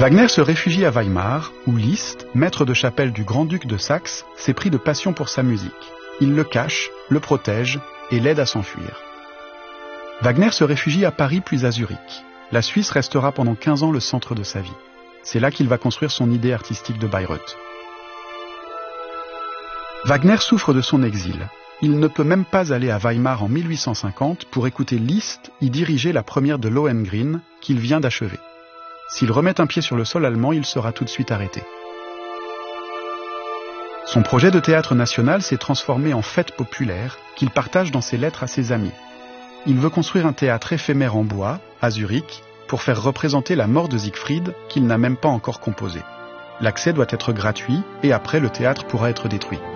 Wagner se réfugie à Weimar, où Liszt, maître de chapelle du grand-duc de Saxe, s'est pris de passion pour sa musique. Il le cache, le protège et l'aide à s'enfuir. Wagner se réfugie à Paris puis à Zurich. La Suisse restera pendant 15 ans le centre de sa vie. C'est là qu'il va construire son idée artistique de Bayreuth. Wagner souffre de son exil. Il ne peut même pas aller à Weimar en 1850 pour écouter Liszt y diriger la première de Lohengrin qu'il vient d'achever. S'il remet un pied sur le sol allemand, il sera tout de suite arrêté. Son projet de théâtre national s'est transformé en fête populaire qu'il partage dans ses lettres à ses amis. Il veut construire un théâtre éphémère en bois, à Zurich, pour faire représenter la mort de Siegfried qu'il n'a même pas encore composée. L'accès doit être gratuit et après le théâtre pourra être détruit.